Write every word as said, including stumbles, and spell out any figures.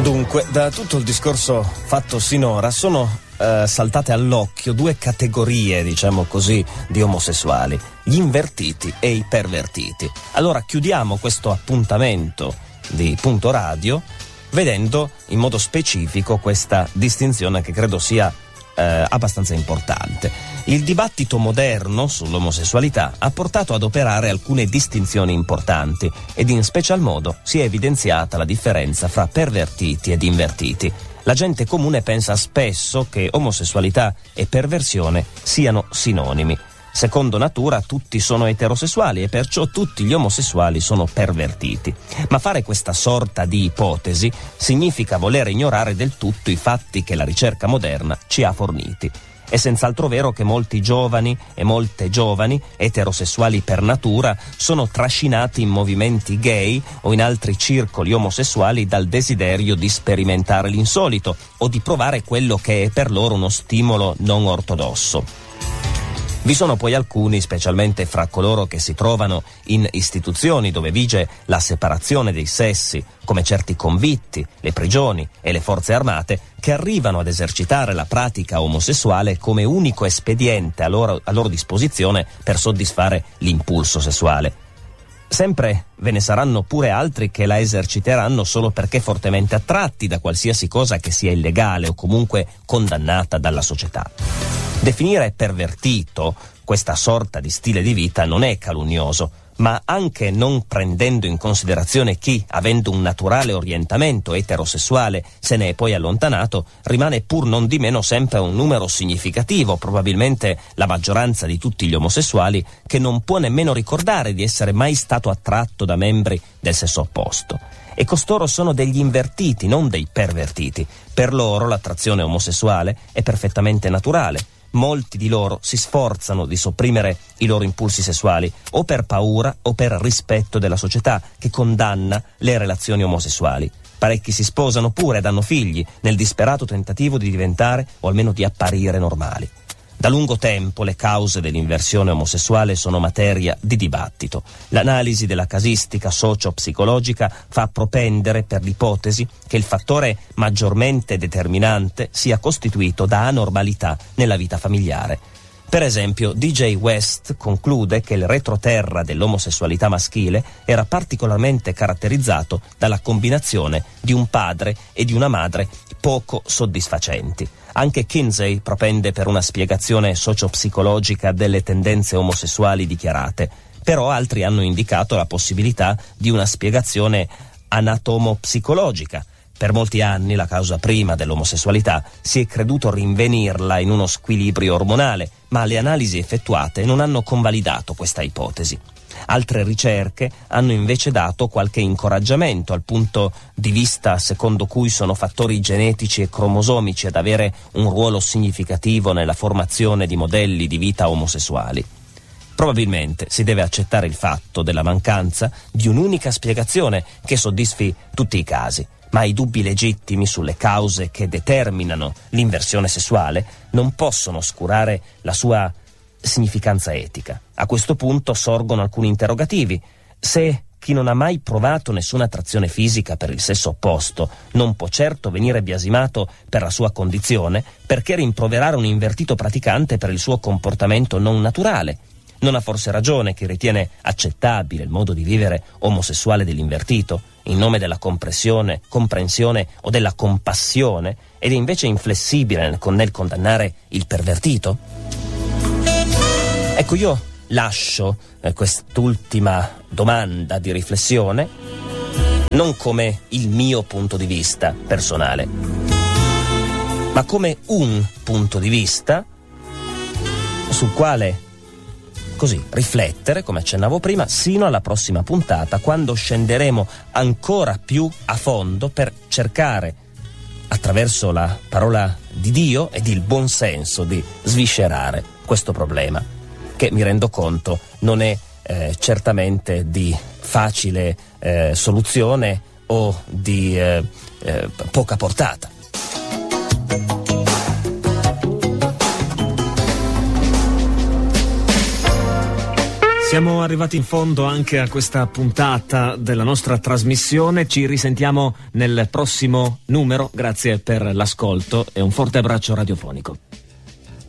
Dunque, da tutto il discorso fatto sinora sono eh, saltate all'occhio due categorie, diciamo così, di omosessuali: gli invertiti e i pervertiti. Allora chiudiamo questo appuntamento di Punto Radio vedendo in modo specifico questa distinzione che credo sia eh, abbastanza importante. Il dibattito moderno sull'omosessualità ha portato ad operare alcune distinzioni importanti ed in special modo si è evidenziata la differenza fra pervertiti ed invertiti. La gente comune pensa spesso che omosessualità e perversione siano sinonimi. Secondo natura tutti sono eterosessuali e perciò tutti gli omosessuali sono pervertiti. Ma fare questa sorta di ipotesi significa voler ignorare del tutto i fatti che la ricerca moderna ci ha forniti. È senz'altro vero che molti giovani e molte giovani, eterosessuali per natura, sono trascinati in movimenti gay o in altri circoli omosessuali dal desiderio di sperimentare l'insolito o di provare quello che è per loro uno stimolo non ortodosso. Vi sono poi alcuni, specialmente fra coloro che si trovano in istituzioni dove vige la separazione dei sessi, come certi convitti, le prigioni e le forze armate, che arrivano ad esercitare la pratica omosessuale come unico espediente a loro, a loro disposizione per soddisfare l'impulso sessuale. Sempre ve ne saranno pure altri che la eserciteranno solo perché fortemente attratti da qualsiasi cosa che sia illegale o comunque condannata dalla società. Definire pervertito questa sorta di stile di vita non è calunnoso, ma anche non prendendo in considerazione chi, avendo un naturale orientamento eterosessuale, se ne è poi allontanato, rimane pur non di meno sempre un numero significativo, probabilmente la maggioranza di tutti gli omosessuali, che non può nemmeno ricordare di essere mai stato attratto da membri del sesso opposto. E costoro sono degli invertiti, non dei pervertiti. Per loro l'attrazione omosessuale è perfettamente naturale. Molti di loro si sforzano di sopprimere i loro impulsi sessuali o per paura o per rispetto della società che condanna le relazioni omosessuali. Parecchi si sposano pure ed hanno figli nel disperato tentativo di diventare o almeno di apparire normali. Da lungo tempo le cause dell'inversione omosessuale sono materia di dibattito. L'analisi della casistica socio-psicologica fa propendere per l'ipotesi che il fattore maggiormente determinante sia costituito da anormalità nella vita familiare. Per esempio, D J West conclude che il retroterra dell'omosessualità maschile era particolarmente caratterizzato dalla combinazione di un padre e di una madre poco soddisfacenti. Anche Kinsey propende per una spiegazione sociopsicologica delle tendenze omosessuali dichiarate, però altri hanno indicato la possibilità di una spiegazione anatomopsicologica. Per molti anni la causa prima dell'omosessualità si è creduto rinvenirla in uno squilibrio ormonale, ma le analisi effettuate non hanno convalidato questa ipotesi. Altre ricerche hanno invece dato qualche incoraggiamento al punto di vista secondo cui sono fattori genetici e cromosomici ad avere un ruolo significativo nella formazione di modelli di vita omosessuali. Probabilmente si deve accettare il fatto della mancanza di un'unica spiegazione che soddisfi tutti i casi, ma i dubbi legittimi sulle cause che determinano l'inversione sessuale non possono oscurare la sua significanza etica. A questo punto sorgono alcuni interrogativi. Se chi non ha mai provato nessuna attrazione fisica per il sesso opposto non può certo venire biasimato per la sua condizione, perché rimproverare un invertito praticante per il suo comportamento non naturale? Non ha forse ragione chi ritiene accettabile il modo di vivere omosessuale dell'invertito, in nome della comprensione, comprensione o della compassione, ed è invece inflessibile nel, nel condannare il pervertito? Ecco, io lascio eh, quest'ultima domanda di riflessione non come il mio punto di vista personale, ma come un punto di vista sul quale così riflettere, come accennavo prima, sino alla prossima puntata, quando scenderemo ancora più a fondo per cercare, attraverso la parola di Dio ed il buon senso, di sviscerare questo problema, che mi rendo conto non è eh, certamente di facile eh, soluzione o di eh, eh, poca portata. Siamo arrivati in fondo anche a questa puntata della nostra trasmissione. Ci risentiamo nel prossimo numero. Grazie per l'ascolto e un forte abbraccio radiofonico.